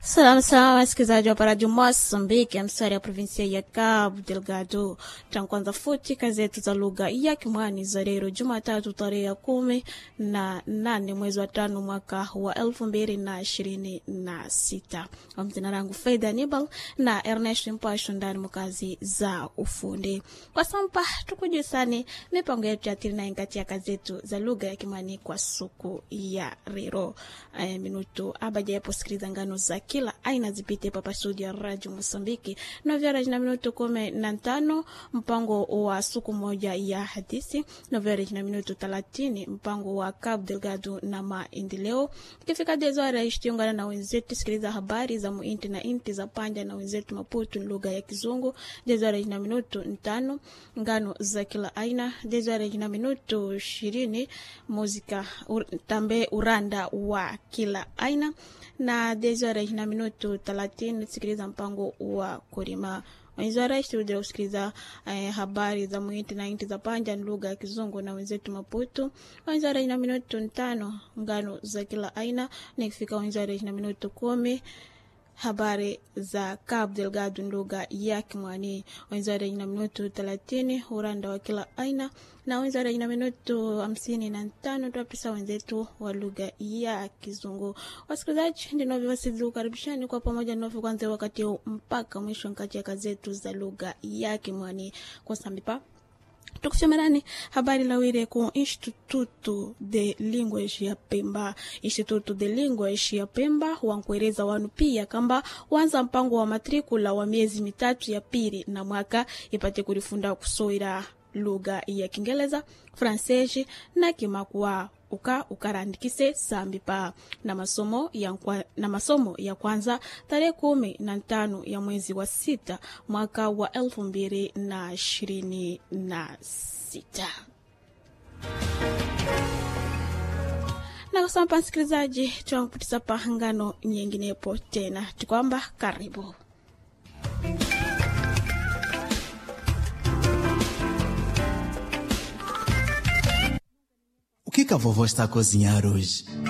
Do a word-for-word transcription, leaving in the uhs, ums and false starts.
Salamu salamu wasikilizaji wa Radio Mozambique, msari ya provinsia ya Cabo Delgado. Tanguanza futi kazetu za lugha ya Kimwani za leo Jumatatu tarehe ya kumi na nane mwezi wa tano mwaka wa elfu mbili na ishirini na sita. Wamzina rangu Faida Nibal na Ernest Mpasho ndani mkazi za ufundi. Kwa sampa tukujusani mipango yetu ya tiri na ingati ya kazetu za lugha ya Kimwani kwa suku ya rero. Aya minuto abaja yapo sikiliza ngano za kila aina zipite papa studio ya Radio Mozambique na vyara jina minuto kome na tano mpango wa suku moja ya hadisi na vyara jina minuto talatini mpango wa Cabo Delgado na maendeleo. Kifika dezora ishtiungana na wenzetu sikiliza habari za muinti na inti za panja na wenzetu Maputo lugha ya Kizungu. Dezora jina minuto ntano ngano za kila aina. Dezora jina minuto ishirini muzika ur, tambe uranda wa kila aina na dezora jina minuto talatini sikiliza mpango wa kurima. Wenzara studio usikiliza eh, habari za muinti na inti za panja lugha ya Kizungu na wenzetu Maputo. Wenzara ina minuto ntano ngano za kila aina. Nikifika wenzara ina minuto kumi habari za Cabo Delgado lugha ya Kimwani. Wenzara ina minuto talatini uranda wa kila aina na wenzara ina minuto hamsini na tano tuapisa wenzetu wa lugha ya Kizungu. Wasikilizaji ndino viwasizi ukaribishani kwa pamoja nofi kwanza wakati mpaka mwisho nkati ya kazetu za lugha ya Kimwani kwa sambipa. Tukufiamarani habari lawire ku Instituto de Linguage ya Pemba. Instituto de Linguage ya Pemba wankueleza wanu pia kamba wanza mpango wa matrikula wa miezi mitatu ya pili na mwaka ipate kulifunda kusoira lugha ya Kiingereza, Fransesi na Kimakua uka ukarandikise sambipa na masomo ya nkwa, na masomo ya kwanza tarehe kumi na tano ya mwezi wa sita mwaka wa elfu mbili na ishirini na sita. Na kusampa msikilizaji tuwakupitisa pahangano nyinginepo tena tukwamba karibu. O que que a vovó está a cozinhar hoje?